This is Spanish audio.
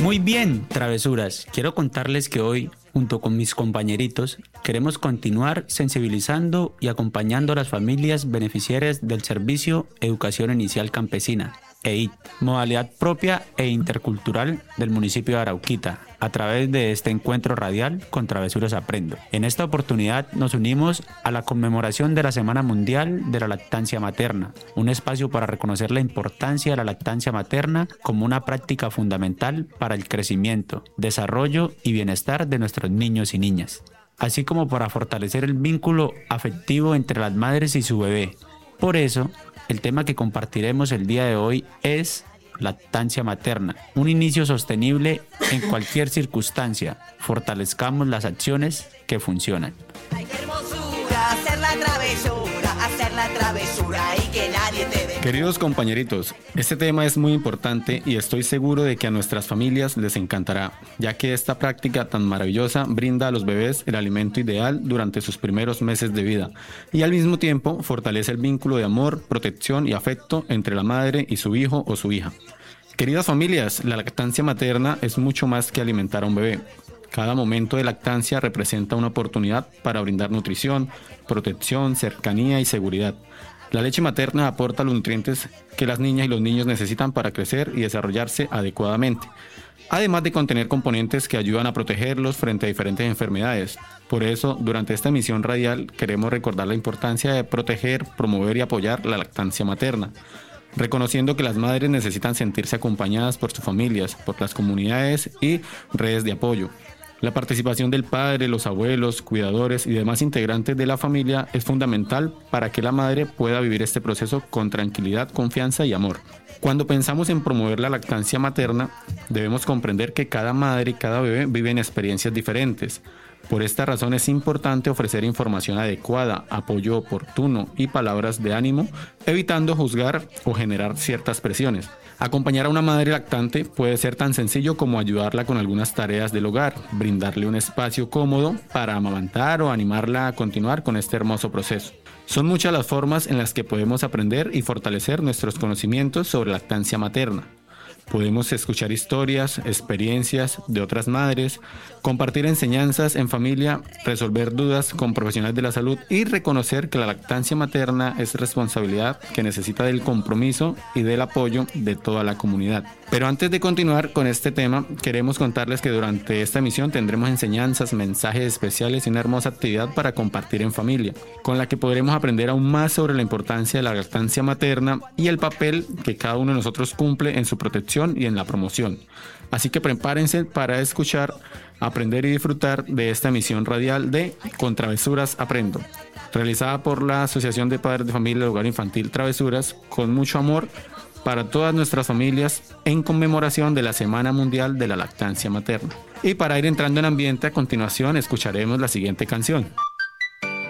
Muy bien, travesuras. Quiero contarles que hoy, junto con mis compañeritos, queremos continuar sensibilizando y acompañando a las familias beneficiarias del Servicio Educación Inicial Campesina, EIT, modalidad propia e intercultural del municipio de Arauquita, a través de este encuentro radial con Travesuras Aprendo. En esta oportunidad nos unimos a la conmemoración de la Semana Mundial de la Lactancia Materna, un espacio para reconocer la importancia de la lactancia materna como una práctica fundamental para el crecimiento, desarrollo y bienestar de nuestros niños y niñas, así como para fortalecer el vínculo afectivo entre las madres y su bebé. Por eso, el tema que compartiremos el día de hoy es lactancia materna, un inicio sostenible en cualquier circunstancia. Fortalezcamos las acciones que funcionan. Ay, qué hermosura, hacer la travesura y que nadie te ve. Queridos compañeritos, este tema es muy importante y estoy seguro de que a nuestras familias les encantará, ya que esta práctica tan maravillosa brinda a los bebés el alimento ideal durante sus primeros meses de vida y al mismo tiempo fortalece el vínculo de amor, protección y afecto entre la madre y su hijo o su hija. Queridas familias, la lactancia materna es mucho más que alimentar a un bebé. Cada momento de lactancia representa una oportunidad para brindar nutrición, protección, cercanía y seguridad. La leche materna aporta los nutrientes que las niñas y los niños necesitan para crecer y desarrollarse adecuadamente, además de contener componentes que ayudan a protegerlos frente a diferentes enfermedades. Por eso, durante esta emisión radial, queremos recordar la importancia de proteger, promover y apoyar la lactancia materna, reconociendo que las madres necesitan sentirse acompañadas por sus familias, por las comunidades y redes de apoyo. La participación del padre, los abuelos, cuidadores y demás integrantes de la familia es fundamental para que la madre pueda vivir este proceso con tranquilidad, confianza y amor. Cuando pensamos en promover la lactancia materna, debemos comprender que cada madre y cada bebé viven experiencias diferentes. Por esta razón es importante ofrecer información adecuada, apoyo oportuno y palabras de ánimo, evitando juzgar o generar ciertas presiones. Acompañar a una madre lactante puede ser tan sencillo como ayudarla con algunas tareas del hogar, brindarle un espacio cómodo para amamantar o animarla a continuar con este hermoso proceso. Son muchas las formas en las que podemos aprender y fortalecer nuestros conocimientos sobre lactancia materna. Podemos escuchar historias, experiencias de otras madres, compartir enseñanzas en familia, resolver dudas con profesionales de la salud y reconocer que la lactancia materna es responsabilidad que necesita del compromiso y del apoyo de toda la comunidad. Pero antes de continuar con este tema, queremos contarles que durante esta emisión tendremos enseñanzas, mensajes especiales y una hermosa actividad para compartir en familia, con la que podremos aprender aún más sobre la importancia de la lactancia materna y el papel que cada uno de nosotros cumple en su protección y en la promoción. Así que prepárense para escuchar, aprender y disfrutar de esta emisión radial de Con Travesuras Aprendo, realizada por la Asociación de Padres de Familia del Hogar Infantil Travesuras, con mucho amor para todas nuestras familias en conmemoración de la Semana Mundial de la Lactancia Materna. Y para ir entrando en ambiente, a continuación escucharemos la siguiente canción.